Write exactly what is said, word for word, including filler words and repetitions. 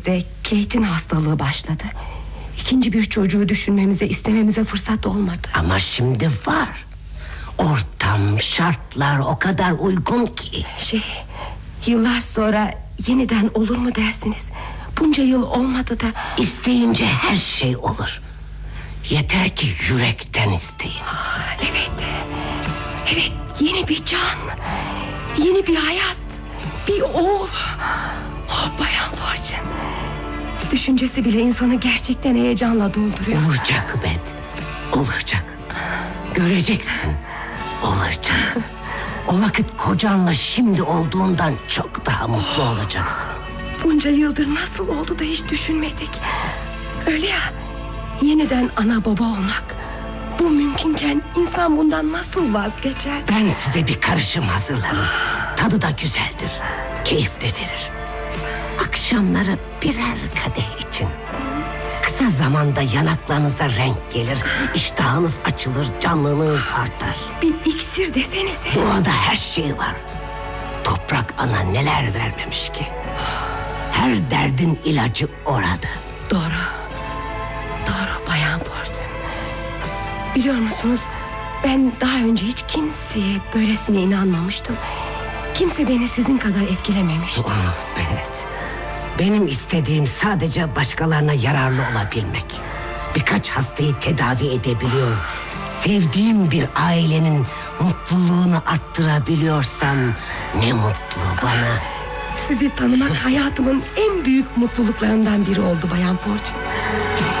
evlendiğimizde Kate'in hastalığı başladı. İkinci bir çocuğu düşünmemize, istememize fırsat olmadı. Ama şimdi var. Ortam, şartlar o kadar uygun ki. Şey, yıllar sonra yeniden olur mu dersiniz? Bunca yıl olmadı da. İsteyince her şey olur. Yeter ki yürekten isteyin. Evet. Evet, yeni bir can, yeni bir hayat, bir oğul. Oh, Bayan Fortune. Düşüncesi bile insanı gerçekten heyecanla dolduruyor. Olacak Bet, olacak. Göreceksin, olacak. O vakit kocanla şimdi olduğundan çok daha mutlu olacaksın. Bunca yıldır nasıl oldu da hiç düşünmedik. Öyle ya, yeniden ana baba olmak. Bu mümkünken insan bundan nasıl vazgeçer? Ben size bir karışım hazırlarım. Tadı da güzeldir, keyif de verir. Akşamları birer kadeh için. Kısa zamanda yanaklarınıza renk gelir, iştahınız açılır, canlılığınız artar. Bir iksir desenize. Doğada her şey var. Toprak ana neler vermemiş ki. Her derdin ilacı orada. Doğru. Doğru Bayan Fortune. Biliyor musunuz, ben daha önce hiç kimseye böylesine inanmamıştım. Kimse beni sizin kadar etkilememişti. Oh, evet. Benim istediğim sadece başkalarına yararlı olabilmek. Birkaç hastayı tedavi edebiliyor, sevdiğim bir ailenin mutluluğunu arttırabiliyorsam ne mutlu bana. Sizi tanımak hayatımın en büyük mutluluklarından biri oldu Bayan Fortune.